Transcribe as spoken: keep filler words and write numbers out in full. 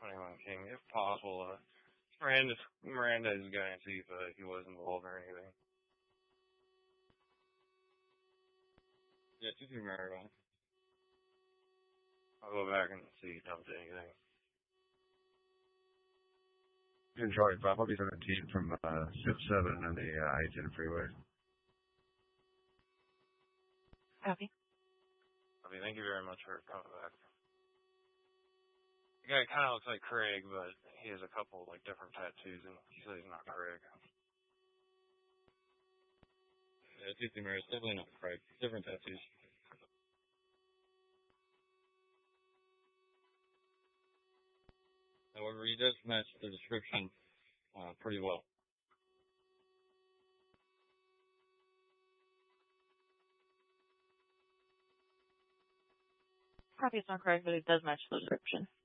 twenty-one King, if possible. Uh, Miranda, Miranda is going to see if uh, he was involved or anything. Yeah, two three Marigold. I'll go back and see if dumped anything. Charlie five, I'll be seventeen from uh, six seven on the uh, I ten freeway. Copy. Copy. Thank you very much for coming back. The guy kind of looks like Craig, but he has a couple like different tattoos, and he says he's not Craig. Yeah, two three Marigold, definitely not Craig. Different tattoos. However, he does match the description uh, pretty well. Copy, it's not correct, but it does match the description.